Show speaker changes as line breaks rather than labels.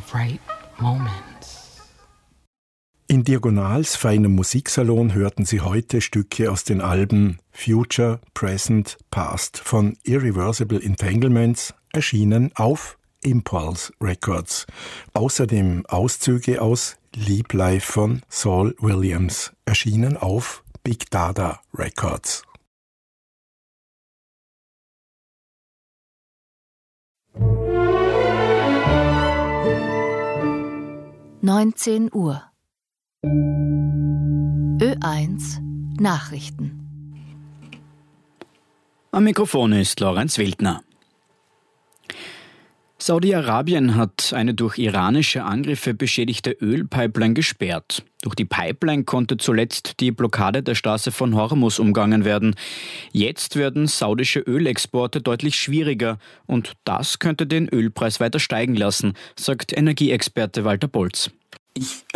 right moments.
In Diagonals feinem Musiksalon hörten Sie heute Stücke aus den Alben Future, Present, Past von Irreversible Entanglements, erschienen auf Impulse Records. Außerdem Auszüge aus Leap Life von Saul Williams, erschienen auf Big Dada Records.
(19 Uhr) Ö1 Nachrichten.
Am Mikrofon ist Lorenz Wildner. Saudi-Arabien hat eine durch iranische Angriffe beschädigte Ölpipeline gesperrt. Durch die Pipeline konnte zuletzt die Blockade der Straße von Hormuz umgangen werden. Jetzt werden saudische Ölexporte deutlich schwieriger und das könnte den Ölpreis weiter steigen lassen, sagt Energieexperte Walter Bolz.
Ich